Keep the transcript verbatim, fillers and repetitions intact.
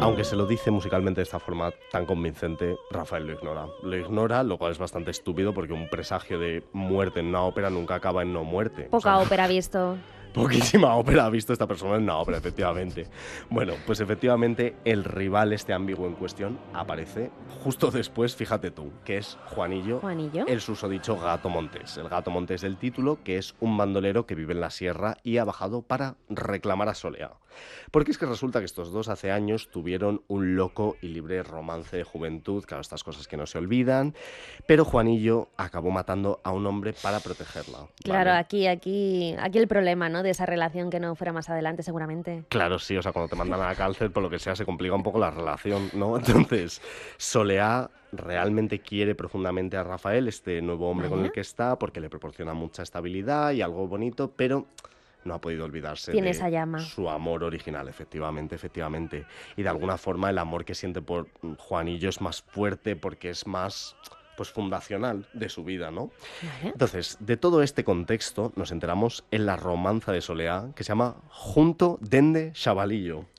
Aunque se lo dice musicalmente de esta forma tan convincente, Rafael lo ignora. Lo ignora, lo cual es bastante estúpido porque un presagio de muerte en una ópera nunca acaba en no muerte. O Poca sea, ópera ha visto. poquísima ópera ha visto esta persona en una ópera, efectivamente. Bueno, pues efectivamente el rival este ambiguo en cuestión aparece justo después, fíjate tú, que es Juanillo, ¿Juanillo? el susodicho Gato Montés. El Gato Montés del título, que es un bandolero que vive en la sierra y ha bajado para reclamar a Soleá. Porque es que resulta que estos dos hace años tuvieron un loco y libre romance de juventud, claro, estas cosas que no se olvidan, pero Juanillo acabó matando a un hombre para protegerla. ¿vale? Claro, aquí, aquí, aquí el problema, ¿no? De esa relación que no fuera más adelante, seguramente. Claro, sí, o sea, cuando te mandan a la cárcel, por lo que sea, se complica un poco la relación, ¿no? Entonces, Soleá realmente quiere profundamente a Rafael, este nuevo hombre con Vaya. el que está, porque le proporciona mucha estabilidad y algo bonito, pero no ha podido olvidarse Tiene de esa llama. su amor original, efectivamente, efectivamente. Y de alguna forma el amor que siente por Juanillo es más fuerte porque es más, pues, fundacional de su vida, ¿no? Vale. Entonces, de todo este contexto nos enteramos en la romanza de Soleá, que se llama Junto dende Chavalillo.